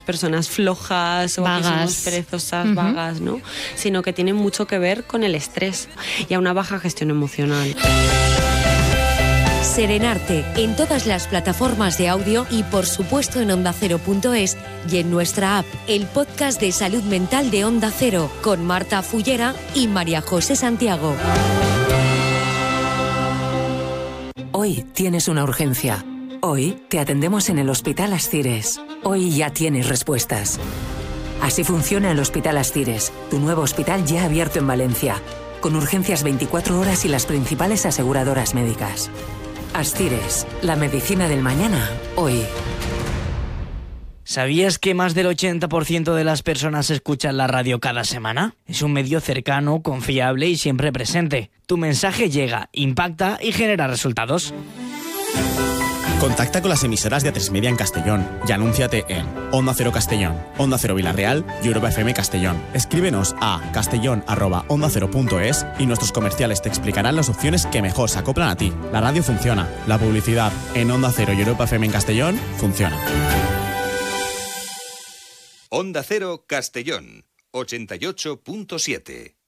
personas flojas o que somos perezosas, vagas, ¿no? Sino que tiene mucho que ver con el estrés y a una baja gestión emocional. Serenarte en todas las plataformas de audio y por supuesto en OndaCero.es y en nuestra app, el podcast de salud mental de Onda Cero con Marta Fullera y María José Santiago. Hoy tienes una urgencia. Hoy te atendemos en el Hospital Ascires. Hoy ya tienes respuestas. Así funciona el Hospital Ascires, tu nuevo hospital ya abierto en Valencia, con urgencias 24 horas y las principales aseguradoras médicas. Ascires, la medicina del mañana, hoy. ¿Sabías que más del 80% de las personas escuchan la radio cada semana? Es un medio cercano, confiable y siempre presente. Tu mensaje llega, impacta y genera resultados. Contacta con las emisoras de A3 Media en Castellón y anúnciate en Onda Cero Castellón, Onda Cero Villarreal y Europa FM Castellón. Escríbenos a castellón@ondacero.es y nuestros comerciales te explicarán las opciones que mejor se acoplan a ti. La radio funciona, la publicidad en Onda Cero y Europa FM en Castellón funciona. Onda Cero Castellón, 88.7.